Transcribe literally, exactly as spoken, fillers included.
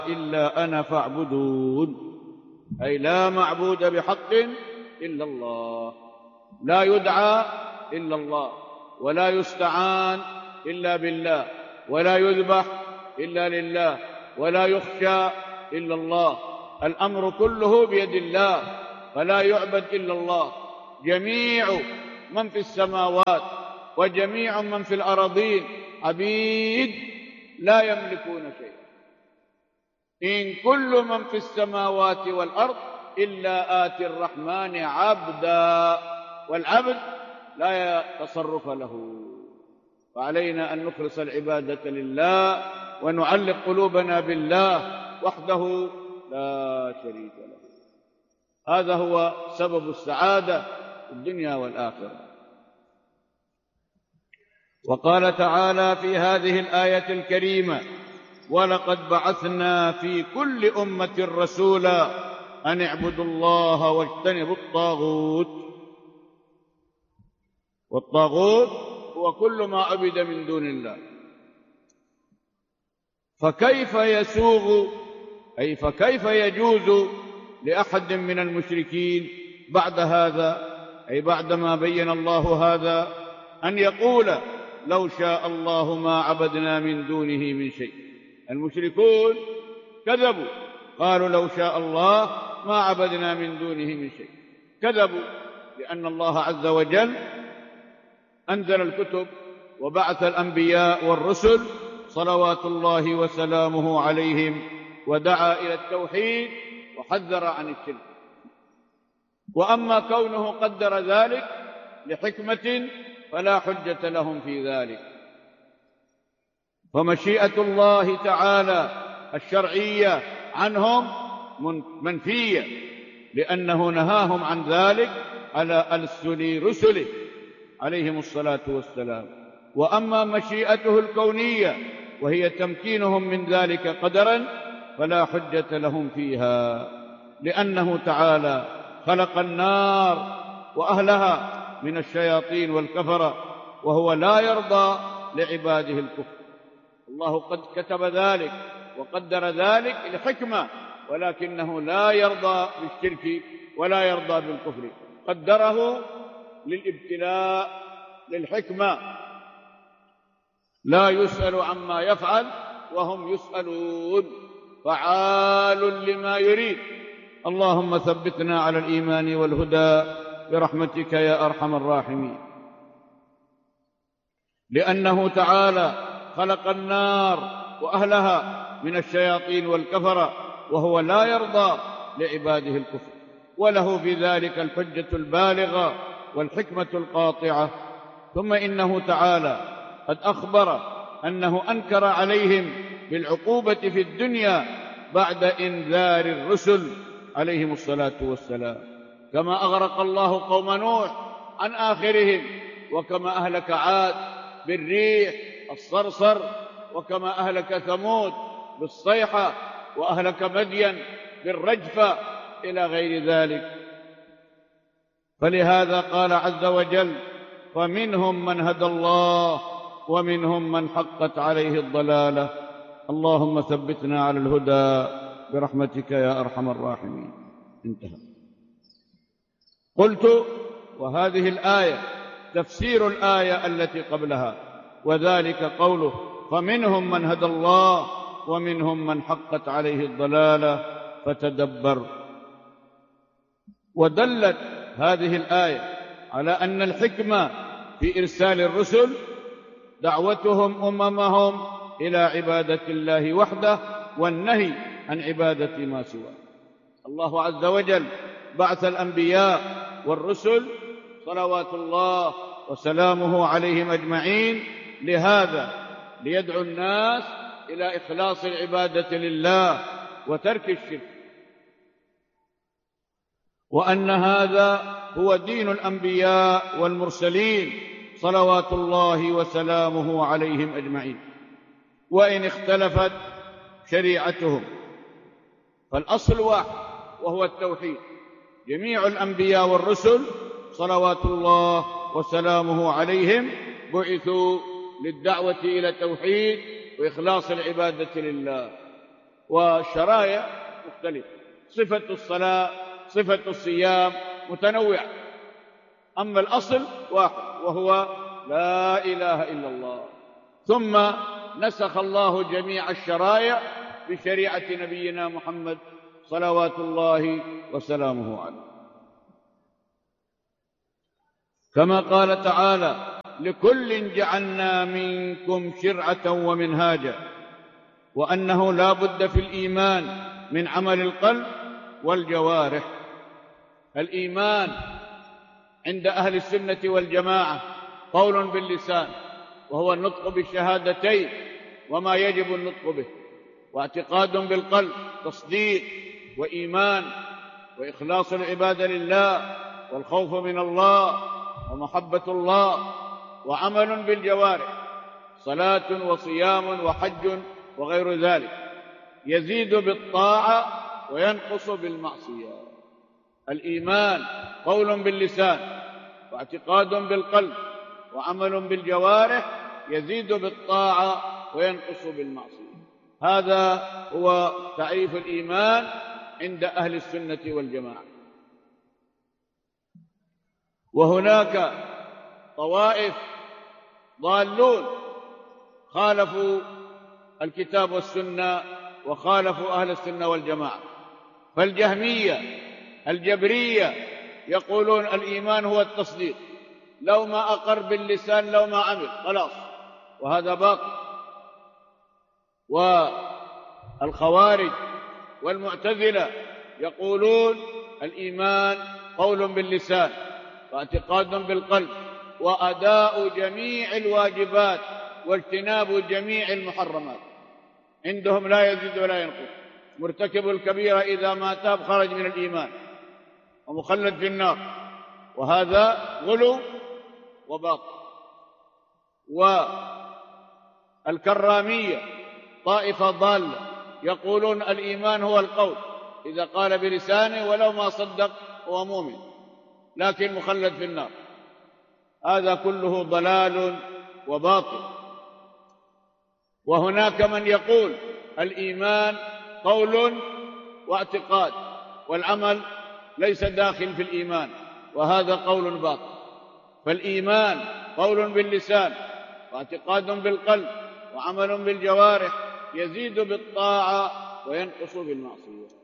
إلا أنا فاعبدون، أي لا معبود بحق إلا الله، لا يدعى إلا الله، ولا يستعان إلا بالله، ولا يذبح إلا لله، ولا يخشى إلا الله. الأمر كله بيد الله، فلا يعبد إلا الله. جميع من في السماوات وجميع من في الأراضين عبيد لا يملكون شيئا. إن كل من في السماوات والأرض إلا آتي الرحمن عبدا، والعبد لا تصرف له. فعلينا أن نخلص العبادة لله ونعلق قلوبنا بالله وحده لا شريك له. هذا هو سبب السعادة في الدنيا والآخرة. وقال تعالى في هذه الآية الكريمة: ولقد بعثنا في كل أمة رسولا أن اعبدوا الله واجتنبوا الطاغوت. والطاغوت هو كل ما عبد من دون الله. فكيف يسوغ أي فكيف يجوز لأحد من المشركين بعد هذا، أي بعدما بين الله هذا، أن يقول لو شاء الله ما عبدنا من دونه من شيء؟ المشركون كذبوا، قالوا لو شاء الله ما عبدنا من دونه من شيء. كذبوا لأن الله عز وجل أنزل الكتب وبعث الأنبياء والرسل صلوات الله وسلامه عليهم، ودعا إلى التوحيد وحذر عن الشرك. وأما كونه قدر ذلك لحكمة فلا حجة لهم في ذلك. فمشيئة الله تعالى الشرعية عنهم منفية، لأنه نهاهم عن ذلك على ألسن رسله عليهم الصلاة والسلام. وأما مشيئته الكونية وهي تمكينهم من ذلك قدرا فلا حجة لهم فيها، لأنه تعالى خلق النار وأهلها من الشياطين والكفرة، وهو لا يرضى لعباده الكفر. الله قد كتب ذلك وقدر ذلك لحكمة، ولكنه لا يرضى بالشرك ولا يرضى بالكفر. قدره للابتلاء للحكمة. لا يسأل عما يفعل وهم يسألون، فعال لما يريد. اللهم ثبتنا على الإيمان والهدى برحمتك يا أرحم الراحمين. لأنه تعالى خلق النار وأهلها من الشياطين والكفرة، وهو لا يرضى لعباده الكفر، وله في ذلك الحجة البالغة والحكمة القاطعة. ثم إنه تعالى قد أخبر أنه أنكر عليهم بالعقوبة في الدنيا بعد إنذار الرسل عليهم الصلاة والسلام، كما أغرق الله قوم نوح عن آخرهم، وكما أهلك عاد بالريح الصرصر، وكما أهلك ثمود بالصيحة، وأهلك مدين بالرجفة، إلى غير ذلك. فلهذا قال عز وجل: فمنهم من هدى الله ومنهم من حقت عليه الضلالة. اللهم ثبتنا على الهدى برحمتك يا أرحم الراحمين. انتهى. قلت: وهذه الآية تفسير الآية التي قبلها، وذلك قوله: فمنهم من هدى الله ومنهم من حقت عليه الضلالة. فتدبر. ودلت هذه الآية على أن الحكمة في إرسال الرسل دعوتهم أممهم إلى عبادة الله وحده والنهي عن عبادة ما سواه. الله عز وجل بعث الأنبياء والرسل صلوات الله وسلامه عليهم أجمعين لهذا، ليدعو الناس إلى إخلاص العبادة لله وترك الشرك، وأن هذا هو دين الأنبياء والمرسلين صلوات الله وسلامه عليهم أجمعين. وإن اختلفت شريعتهم فالأصل واحد، وهو التوحيد. جميع الأنبياء والرسل صلوات الله وسلامه عليهم بعثوا للدعوة إلى التوحيد وإخلاص العبادة لله. والشرائع مختلفة. صفة الصلاة، صفة الصيام متنوعة، أما الأصل واحد وهو لا إله إلا الله. ثم نسخ الله جميع الشرائع بشريعة نبينا محمد صلوات الله وسلامه عليه، كما قال تعالى: لكل جعلنا منكم شرعة ومنهاجا، وأنه لا بد في الإيمان من عمل القلب والجوارح. الإيمان عند أهل السنة والجماعة قول باللسان، وهو النطق بالشهادتين وما يجب النطق به، واعتقاد بالقلب، تصديق وإيمان وإخلاص العبادة لله والخوف من الله ومحبة الله، وعمل بالجوارح، صلاة وصيام وحج وغير ذلك، يزيد بالطاعة وينقص بالمعصية. الإيمان قول باللسان واعتقاد بالقلب وعمل بالجوارح، يزيد بالطاعة وينقص بالمعصية. هذا هو تعريف الإيمان عند أهل السنة والجماعة. وهناك طوائف ضالون خالفوا الكتاب والسنة وخالفوا أهل السنة والجماعة، فالجهمية الجبرية يقولون الإيمان هو التصديق، لو ما أقر باللسان لو ما عمل خلاص، وهذا باطل. والخوارج والمعتزلة يقولون الإيمان قول باللسان واعتقاد بالقلب وأداء جميع الواجبات واجتناب جميع المحرمات، عندهم لا يزيد ولا ينقص. مرتكب الكبيرة إذا ما تاب خرج من الإيمان ومخلد في النار، وهذا غلو وباطل. والكرامية طائفة ضالة يقولون الإيمان هو القول، إذا قال بلسانه ولو ما صدق هو مؤمن لكن مخلد في النار. هذا كله ضلال وباطل. وهناك من يقول الإيمان قول واعتقاد والعمل ليس داخل في الإيمان، وهذا قول باطل. فالإيمان قول باللسان واعتقاد بالقلب وعمل بالجوارح، يزيد بالطاعة وينقص بالمعصية.